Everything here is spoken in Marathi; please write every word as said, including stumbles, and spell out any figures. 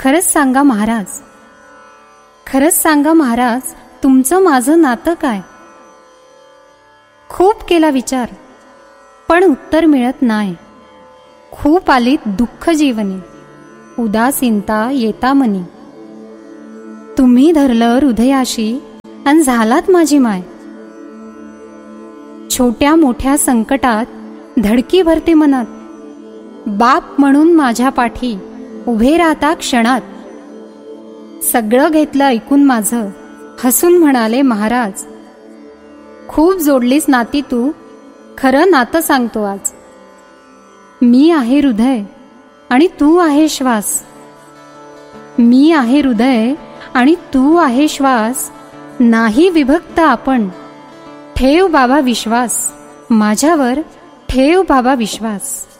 खरंच सांगा महाराज, खरंच सांगा महाराज, तुमचं माझं नातं काय? खूप केला विचार, पण उत्तर मिळत नाही. खूप आलीत दुःख जीवनी, उदासीनता येता मनी. तुम्ही धरलं हृदयाशी अन झालात माझी माय. छोट्या मोठ्या संकटात धडकी भरते मनात. बाप म्हणून माझ्या पाठी उभे राहता क्षणात. सगळं घेतलं ऐकून माझं, हसून म्हणाले महाराज. खूप जोडलीस नाती तू, खरं नातं सांगतो आज. मी आहे हृदय आणि तू आहे श्वास. मी आहे हृदय आणि तू आहे श्वास. नाही विभक्त आपण, ठेव बाबा विश्वास. माझ्यावर ठेव बाबा विश्वास.